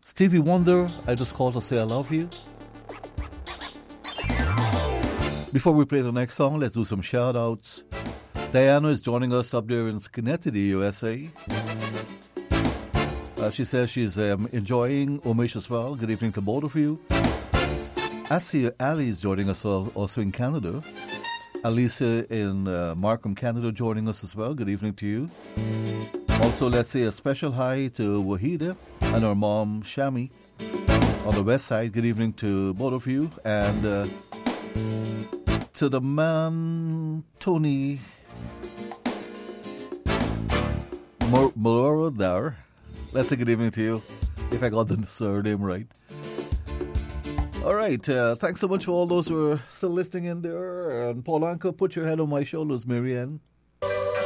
Stevie Wonder, I just called to say I love you. Before we play the next song, let's do some shout-outs. Diana is joining us up there in Schenectady, USA. She says she's enjoying Umesh as well. Good evening to both of you. Asia Ali is joining us also in Canada. Alicia in Markham, Canada, joining us as well. Good evening to you. Also, let's say a special hi to Wahida and her mom, Shami, on the west side. Good evening to both of you. And to the man, Tony Mororo there. Let's say good evening to you, if I got the surname right. All right, thanks so much for all those who are still listening in there. And Paulanka, put your head on my shoulders, Marianne.